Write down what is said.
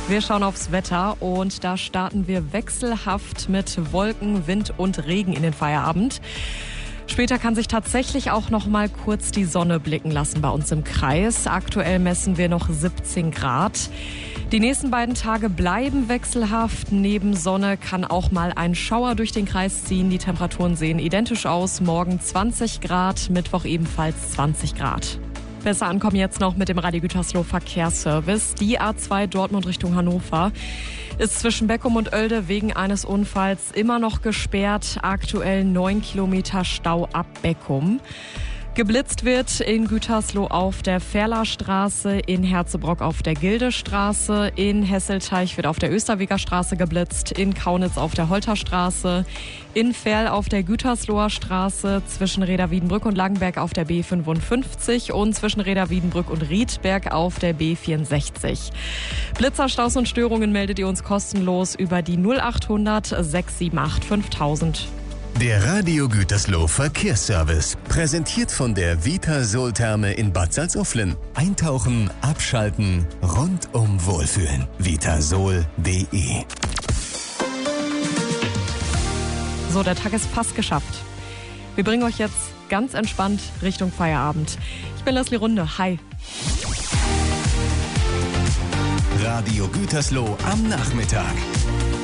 Wir schauen aufs Wetter und da starten wir wechselhaft mit Wolken, Wind und Regen in den Feierabend. Später kann sich tatsächlich auch noch mal kurz die Sonne blicken lassen bei uns im Kreis. Aktuell messen wir noch 17 Grad. Die nächsten beiden Tage bleiben wechselhaft. Neben Sonne kann auch mal ein Schauer durch den Kreis ziehen. Die Temperaturen sehen identisch aus. Morgen 20 Grad, Mittwoch ebenfalls 20 Grad. Besser ankommen jetzt noch mit dem Radio Gütersloh Verkehrsservice. Die A2 Dortmund Richtung Hannover ist zwischen Beckum und Oelde wegen eines Unfalls immer noch gesperrt. Aktuell 9 Kilometer Stau ab Beckum. Geblitzt wird in Gütersloh auf der Ferlerstraße, in Herzebrock auf der Gildestraße, in Hesselteich wird auf der Österweger Straße geblitzt, in Kaunitz auf der Holterstraße, in Verl auf der Gütersloher Straße, zwischen Reda-Wiedenbrück und Langenberg auf der B55 und zwischen Reda-Wiedenbrück und Riedberg auf der B64. Blitzer, Staus und Störungen meldet ihr uns kostenlos über die 0800 678 5000. Der Radio Gütersloh Verkehrsservice, präsentiert von der Vitasol-Therme in Bad Salzuflen. Eintauchen, abschalten, rundum wohlfühlen. Vitasol.de. So, der Tag ist fast geschafft. Wir bringen euch jetzt ganz entspannt Richtung Feierabend. Ich bin Leslie Runde. Hi. Radio Gütersloh am Nachmittag.